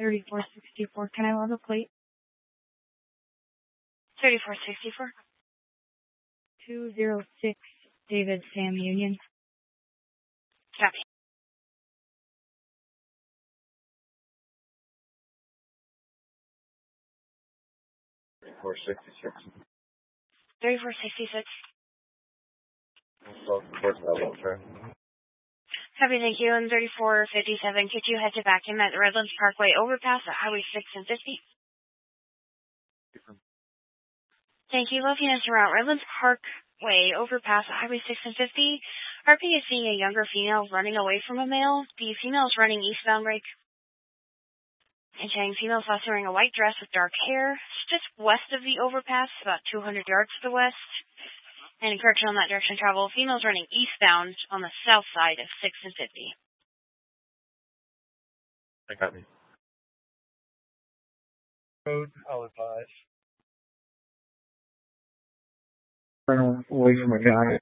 3464. Can I log a plate? 3464. 206 David Sam Union. Copy. Four 66. 3466. Towards level, sir. Copy, thank you. And 3457, could you head to vacuum at the Redlands Parkway overpass at Highway 6 and 50? Thank you. Located at Redlands Parkway overpass at Highway 6 and 50. RP is seeing a younger female running away from a male. The female is running eastbound brake. And showing female also wearing a white dress with dark hair. Just west of the overpass, about 200 yards to the west. And correction on that direction travel, female's running eastbound on the south side of 6 and 50. I got me. Road, I'll advise. Run away from a guy.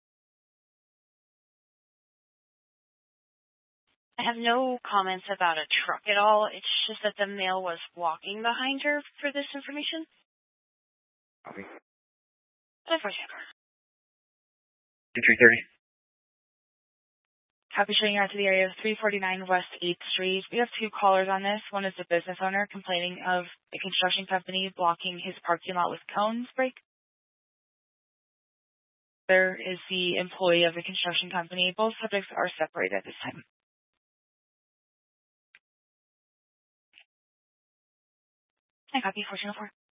I have no comments about a truck at all. It's just that the male was walking behind her for this information. Copy. Unfortunate. 330. Copy, showing out to the area of 349 West 8th Street. We have two callers on this. One is the business owner complaining of a construction company blocking his parking lot with cones brake. There is the employee of the construction company. Both subjects are separated at this time. I copy 1404.